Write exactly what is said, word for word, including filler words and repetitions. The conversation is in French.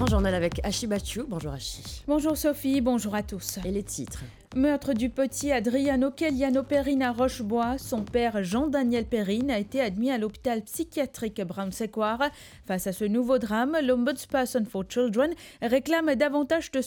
journal avec Ashi Bachiou. Bonjour Ashi. Bonjour Sophie, bonjour à tous. Et les titres. Meurtre du petit Adriano Kelliano Perrine à Rochebois. Son père Jean-Daniel Perrine a été admis à l'hôpital psychiatrique Bram-Séquard. Face à ce nouveau drame, l'Ombudsperson for Children réclame davantage de